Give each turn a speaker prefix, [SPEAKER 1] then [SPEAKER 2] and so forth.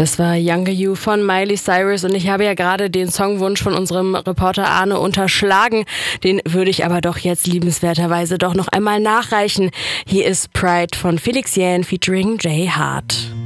[SPEAKER 1] Das war Younger You von Miley Cyrus und ich habe ja gerade den Songwunsch von unserem Reporter Arne unterschlagen. Den würde ich aber doch jetzt liebenswerterweise doch noch einmal nachreichen. Hier ist Pride von Felix Jähn featuring Jay Hart.